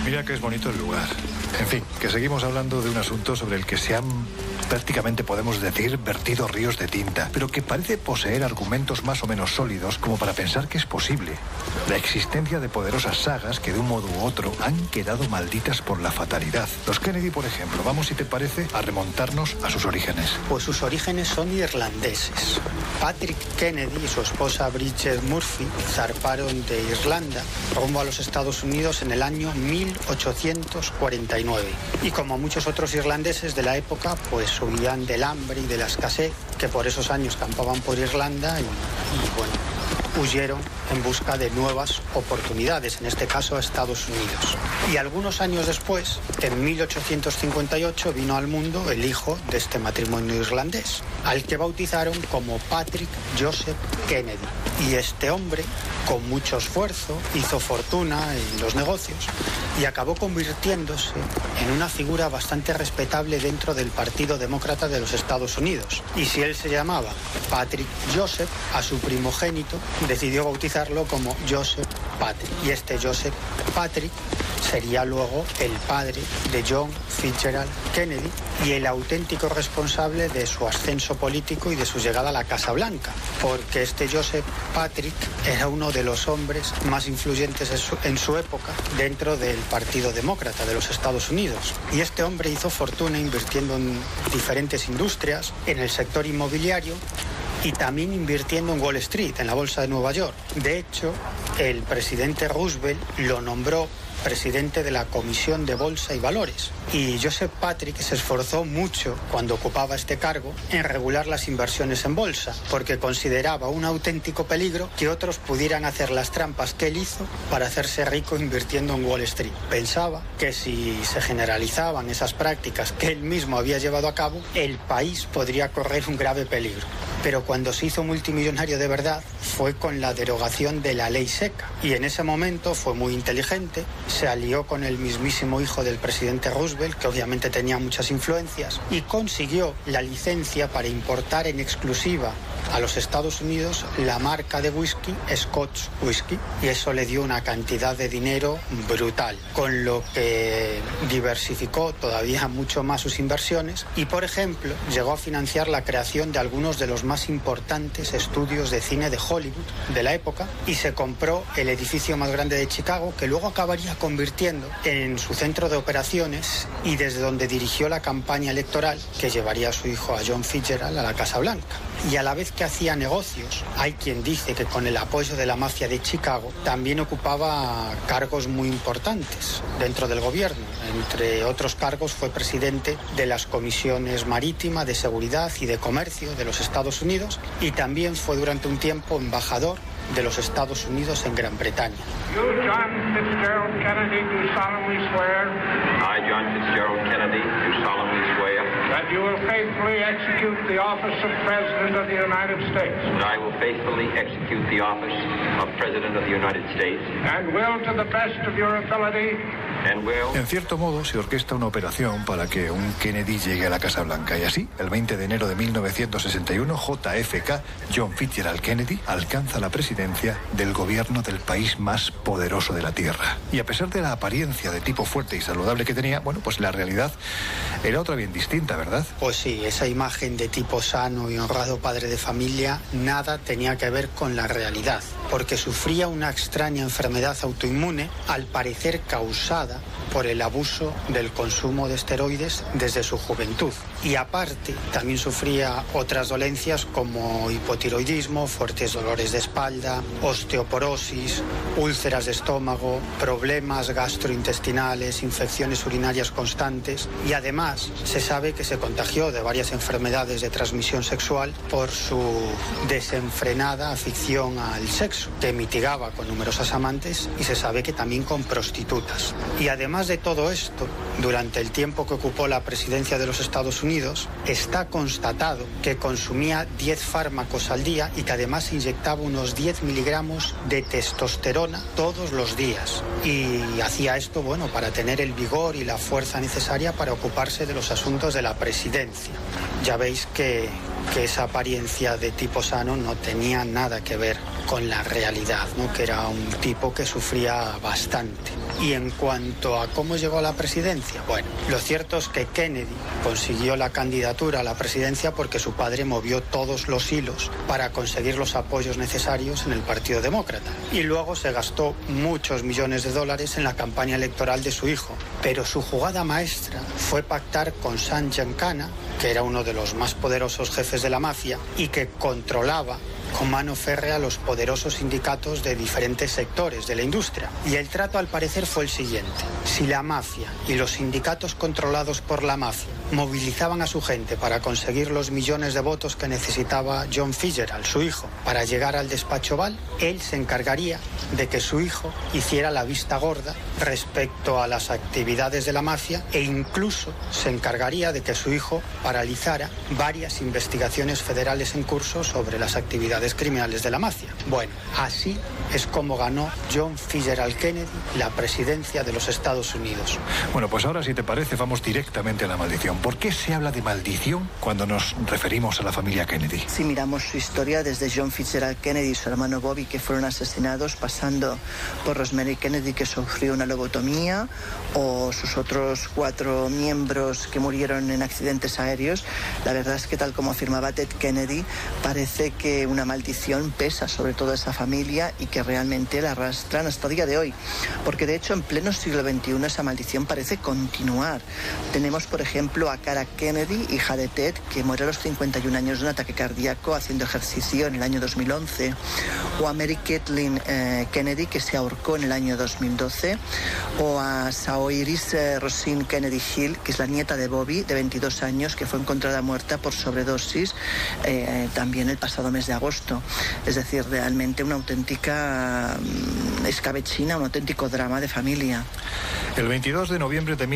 Mira que es bonito el lugar. En fin, que seguimos hablando de un asunto sobre el que se han, prácticamente podemos decir, vertido ríos de tinta, pero que parece poseer argumentos más o menos sólidos como para pensar que es posible la existencia de poderosas sagas que de un modo u otro han quedado malditas por la fatalidad. Los Kennedy, por ejemplo, vamos, si te parece, a remontarnos a sus orígenes. Pues sus orígenes son irlandeses. Patrick Kennedy y su esposa Bridget Murphy zarparon de Irlanda rumbo a los Estados Unidos en el año 1849. Y como muchos otros irlandeses de la época, pues huían del hambre y de la escasez, que por esos años campaban por Irlanda y bueno, huyeron en busca de nuevas oportunidades, en este caso a Estados Unidos. Y algunos años después, en 1858, vino al mundo el hijo de este matrimonio irlandés, al que bautizaron como Patrick Joseph Kennedy. Y este hombre, con mucho esfuerzo, hizo fortuna en los negocios y acabó convirtiéndose en una figura bastante respetable dentro del Partido Demócrata de los Estados Unidos. Y si él se llamaba Patrick Joseph, a su primogénito decidió bautizarlo como Joseph Patrick. Y este Joseph Patrick sería luego el padre de John Fitzgerald Kennedy y el auténtico responsable de su ascenso político y de su llegada a la Casa Blanca, porque este Joseph Patrick era uno de los hombres más influyentes en su época dentro del Partido Demócrata de los Estados Unidos. Y este hombre hizo fortuna invirtiendo en diferentes industrias, en el sector inmobiliario y también invirtiendo en Wall Street, en la bolsa de Nueva York. De hecho, el presidente Roosevelt lo nombró presidente de la Comisión de Bolsa y Valores. Y Joseph Patrick se esforzó mucho cuando ocupaba este cargo en regular las inversiones en bolsa, porque consideraba un auténtico peligro que otros pudieran hacer las trampas que él hizo para hacerse rico invirtiendo en Wall Street. Pensaba que si se generalizaban esas prácticas que él mismo había llevado a cabo, el país podría correr un grave peligro. Pero cuando se hizo multimillonario de verdad fue con la derogación de la ley seca. Y en ese momento fue muy inteligente, se alió con el mismísimo hijo del presidente Roosevelt, que obviamente tenía muchas influencias, y consiguió la licencia para importar en exclusiva a los Estados Unidos la marca de whisky Scotch Whisky, y eso le dio una cantidad de dinero brutal, con lo que diversificó todavía mucho más sus inversiones y, por ejemplo, llegó a financiar la creación de algunos de los más importantes estudios de cine de Hollywood de la época y se compró el edificio más grande de Chicago, que luego acabaría convirtiendo en su centro de operaciones y desde donde dirigió la campaña electoral que llevaría a su hijo, a John Fitzgerald, a la Casa Blanca. Y a la vez que hacía negocios, hay quien dice que con el apoyo de la mafia de Chicago también ocupaba cargos muy importantes dentro del gobierno. Entre otros cargos fue presidente de las comisiones marítima, de seguridad y de comercio de los Estados Unidos y también fue durante un tiempo embajador de los Estados Unidos en Gran Bretaña. You, John Fitzgerald Kennedy, do solemnly swear. I, John Fitzgerald Kennedy, do solemnly swear. That you will faithfully execute the office of President of the United States. That I will faithfully execute the office of President of the United States. And will, to the best of your ability. And will. En cierto modo, se orquesta una operación para que un Kennedy llegue a la Casa Blanca y así, el 20 de enero de 1961, JFK, John Fitzgerald Kennedy, alcanza la presidencia del gobierno del país más poderoso de la Tierra. Y a pesar de la apariencia de tipo fuerte y saludable que tenía, bueno, pues la realidad era otra bien distinta, ¿verdad? Pues sí, esa imagen de tipo sano y honrado padre de familia nada tenía que ver con la realidad, porque sufría una extraña enfermedad autoinmune, al parecer causada por el abuso del consumo de esteroides desde su juventud. Y aparte, también sufría otras dolencias como hipotiroidismo, fuertes dolores de espalda, osteoporosis, úlceras de estómago, problemas gastrointestinales, infecciones urinarias constantes y además se sabe que se contagió de varias enfermedades de transmisión sexual por su desenfrenada afición al sexo, que mitigaba con numerosas amantes y se sabe que también con prostitutas. Y además de todo esto, durante el tiempo que ocupó la presidencia de los Estados Unidos, está constatado que consumía 10 fármacos al día y que además inyectaba unos 10 miligramos de testosterona todos los días. Y hacía esto, bueno, para tener el vigor y la fuerza necesaria para ocuparse de los asuntos de la presidencia. Ya veis que esa apariencia de tipo sano no tenía nada que ver con la realidad, ¿no? Que era un tipo que sufría bastante. Y en cuanto a cómo llegó a la presidencia, bueno, lo cierto es que Kennedy consiguió la candidatura a la presidencia porque su padre movió todos los hilos para conseguir los apoyos necesarios en el Partido Demócrata. Y luego se gastó muchos millones de dólares en la campaña electoral de su hijo. Pero su jugada maestra fue pactar con Sam Giancana, que era uno de los más poderosos jefes de la mafia y que controlaba con mano férrea los poderosos sindicatos de diferentes sectores de la industria. Y el trato, al parecer, fue el siguiente. Si la mafia y los sindicatos controlados por la mafia movilizaban a su gente para conseguir los millones de votos que necesitaba John Fitzgerald, su hijo, para llegar al despacho Oval, él se encargaría de que su hijo hiciera la vista gorda respecto a las actividades de la mafia e incluso se encargaría de que su hijo paralizara varias investigaciones federales en curso sobre las actividades criminales de la mafia. Bueno, así es como ganó John Fitzgerald Kennedy la presidencia de los Estados Unidos. Bueno, pues ahora, si te parece, vamos directamente a la maldición. ¿Por qué se habla de maldición cuando nos referimos a la familia Kennedy? Si miramos su historia, desde John Fitzgerald Kennedy y su hermano Bobby, que fueron asesinados, pasando por Rosemary Kennedy, que sufrió una lobotomía, o sus otros 4 miembros que murieron en accidentes aéreos, la verdad es que, tal como afirmaba Ted Kennedy, parece que una maldición pesa sobre toda esa familia y que realmente la arrastran hasta el día de hoy. Porque de hecho, en pleno siglo XXI, esa maldición parece continuar. Tenemos, por ejemplo, a Cara Kennedy, hija de Ted, que muere a los 51 años de un ataque cardíaco haciendo ejercicio en el año 2011. O a Mary Kathleen Kennedy, que se ahorcó en el año 2012. O a Saoirse Rosin Kennedy Hill, que es la nieta de Bobby, de 22 años, que fue encontrada muerta por sobredosis también el pasado mes de agosto. Es decir, realmente una auténtica escabechina, un auténtico drama de familia. El 22 de noviembre de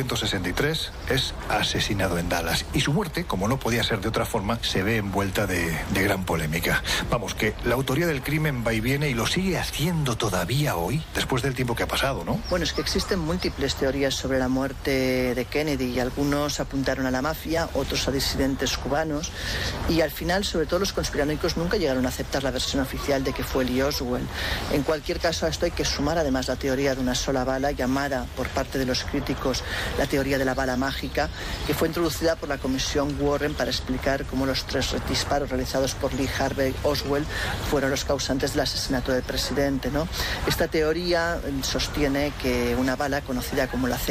1963 es asesinado en Dallas y su muerte, como no podía ser de otra forma, se ve envuelta de gran polémica. Vamos, que la autoría del crimen va y viene y lo sigue haciendo todavía hoy, después del tiempo que ha pasado, ¿no? Bueno, es que existen múltiples teorías sobre la muerte de Kennedy y algunos apuntaron a la mafia, otros a disidentes cubanos y al final, sobre todo los conspiranoicos, nunca llegaron a aceptar la versión oficial de que fue Lee Oswald. En cualquier caso, a esto hay que sumar además la teoría de una sola bala, llamada por parte de los críticos la teoría de la bala mágica, que fue introducida por la Comisión Warren para explicar cómo los 3 disparos realizados por Lee Harvey Oswald fueron los causantes del asesinato del presidente, ¿no? Esta teoría sostiene que una bala, conocida como la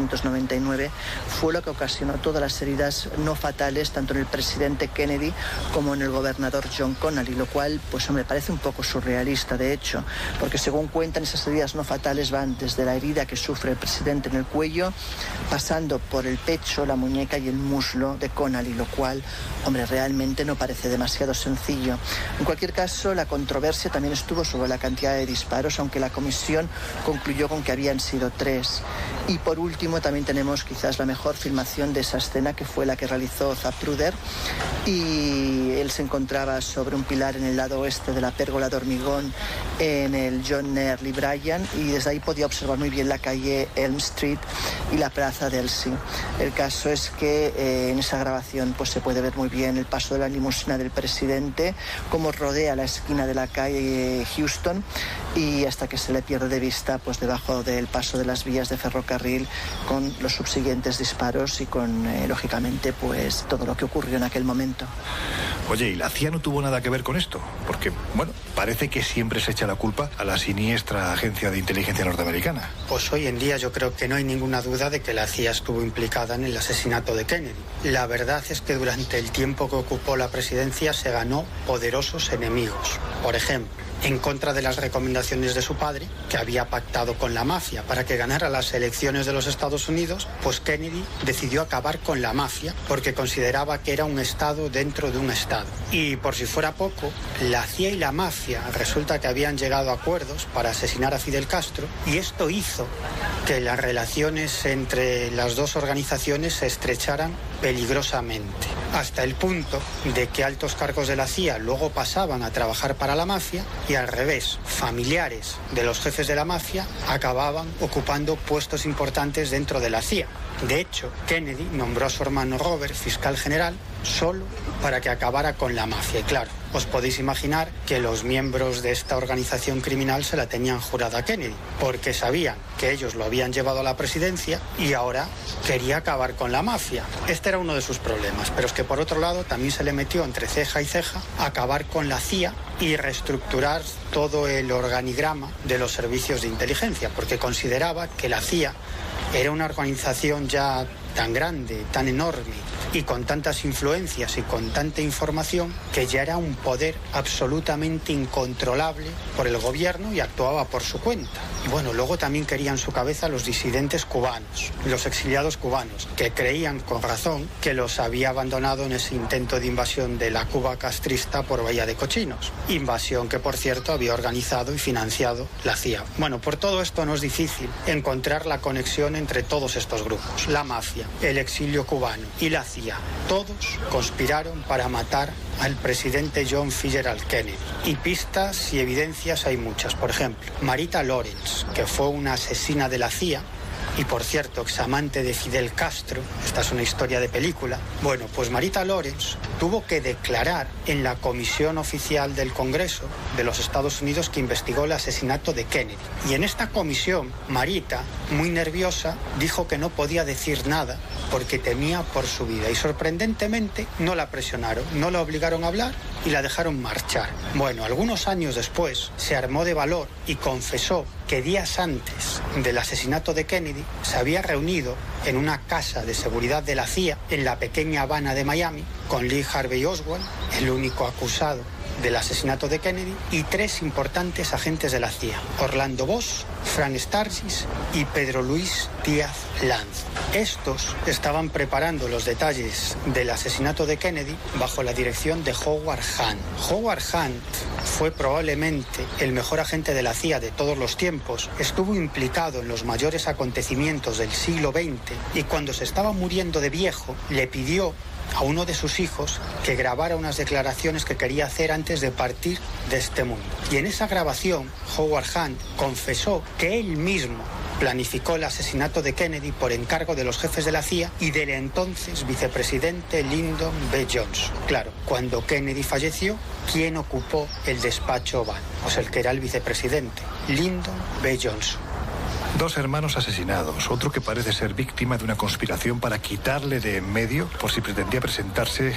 CE-399, fue lo que ocasionó todas las heridas no fatales tanto en el presidente Kennedy como en el gobernador John Connally, lo cual, pues me parece un poco surrealista, de hecho, porque según cuentan, esas heridas no fatales van desde la herida que sufre el presidente en el cuello, pasando por el pecho, la muñeca y el muslo de Connally, lo cual, hombre, realmente no parece demasiado sencillo. En cualquier caso, la controversia también estuvo sobre la cantidad de disparos, aunque la comisión concluyó con que habían sido 3. Y por último, también tenemos quizás la mejor filmación de esa escena, que fue la que realizó Zapruder, y él se encontraba sobre un pilar en el lado oeste de la pérgola de hormigón en el John Nerley Bryan, y desde ahí podía observar muy bien la calle Elm Street y la plaza Delsey. El caso es que en esa grabación pues se puede ver muy bien el paso de la limusina del presidente, cómo rodea la esquina de la calle Houston y hasta que se le pierde de vista pues debajo del paso de las vías de ferrocarril, con los subsiguientes disparos y con lógicamente pues todo lo que ocurrió en aquel momento. Oye, ¿y la CIA no tuvo nada que ver con esto? Porque, bueno, parece que siempre se echa la culpa a la siniestra agencia de inteligencia norteamericana. Pues hoy en día yo creo que no hay ninguna duda de que la CIA estuvo implicada en el asesinato de Kennedy. La verdad es que durante el tiempo que ocupó la presidencia se ganó poderosos enemigos. Por ejemplo, en contra de las recomendaciones de su padre, que había pactado con la mafia para que ganara las elecciones de los Estados Unidos, pues Kennedy decidió acabar con la mafia porque consideraba que era un Estado dentro de un Estado. Y por si fuera poco, la CIA y la mafia resulta que habían llegado a acuerdos para asesinar a Fidel Castro, y esto hizo que las relaciones entre las dos organizaciones se estrecharan peligrosamente, hasta el punto de que altos cargos de la CIA luego pasaban a trabajar para la mafia y al revés, familiares de los jefes de la mafia acababan ocupando puestos importantes dentro de la CIA. De hecho, Kennedy nombró a su hermano Robert fiscal general solo para que acabara con la mafia. Y claro, os podéis imaginar que los miembros de esta organización criminal se la tenían jurada a Kennedy, porque sabían que ellos lo habían llevado a la presidencia y ahora quería acabar con la mafia. Este era uno de sus problemas, pero es que por otro lado también se le metió entre ceja y ceja acabar con la CIA y reestructurar todo el organigrama de los servicios de inteligencia, porque consideraba que la CIA era una organización ya tan grande, tan enorme y con tantas influencias y con tanta información que ya era un poder absolutamente incontrolable por el gobierno y actuaba por su cuenta. Y bueno, luego también querían su cabeza los disidentes cubanos, los exiliados cubanos, que creían con razón que los había abandonado en ese intento de invasión de la Cuba castrista por Bahía de Cochinos. Invasión que, por cierto, había organizado y financiado la CIA. Bueno, por todo esto no es difícil encontrar la conexión entre todos estos grupos. La mafia, el exilio cubano y la CIA, todos conspiraron para matar al presidente John Fitzgerald Kennedy. Y pistas y evidencias hay muchas. Por ejemplo, Marita Lawrence, que fue una asesina de la CIA, y por cierto, examante de Fidel Castro, esta es una historia de película. Bueno, pues Marita Lawrence tuvo que declarar en la comisión oficial del Congreso de los Estados Unidos que investigó el asesinato de Kennedy. Y en esta comisión, Marita, muy nerviosa, dijo que no podía decir nada porque temía por su vida. Y sorprendentemente no la presionaron, no la obligaron a hablar y la dejaron marchar. Bueno, algunos años después se armó de valor y confesó que días antes del asesinato de Kennedy se había reunido en una casa de seguridad de la CIA en la pequeña Habana de Miami con Lee Harvey Oswald, el único acusado del asesinato de Kennedy, y 3 importantes agentes de la CIA, Orlando Bosch, Frank Sturgis y Pedro Luis Díaz Lanz. Estos estaban preparando los detalles del asesinato de Kennedy bajo la dirección de Howard Hunt. Howard Hunt fue probablemente el mejor agente de la CIA de todos los tiempos, estuvo implicado en los mayores acontecimientos del siglo XX y cuando se estaba muriendo de viejo le pidió a uno de sus hijos que grabara unas declaraciones que quería hacer antes de partir de este mundo. Y en esa grabación, Howard Hunt confesó que él mismo planificó el asesinato de Kennedy por encargo de los jefes de la CIA y del entonces vicepresidente Lyndon B. Johnson. Claro, cuando Kennedy falleció, ¿quién ocupó el despacho Oval? Pues el que era el vicepresidente, Lyndon B. Johnson. 2 hermanos asesinados, otro que parece ser víctima de una conspiración para quitarle de en medio por si pretendía presentarse.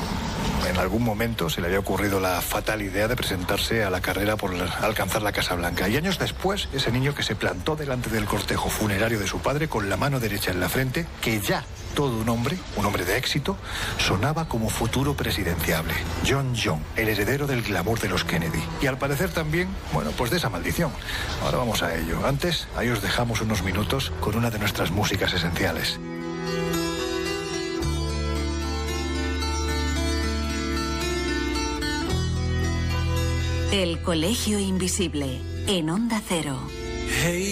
En algún momento se le había ocurrido la fatal idea de presentarse a la carrera por alcanzar la Casa Blanca. Y años después, ese niño que se plantó delante del cortejo funerario de su padre con la mano derecha en la frente, que ya todo un hombre de éxito, sonaba como futuro presidenciable. John Young, el heredero del glamour de los Kennedy. Y al parecer también, bueno, pues de esa maldición. Ahora vamos a ello. Antes, ahí os dejamos unos minutos con una de nuestras músicas esenciales. El Colegio Invisible, en Onda Cero. Hey.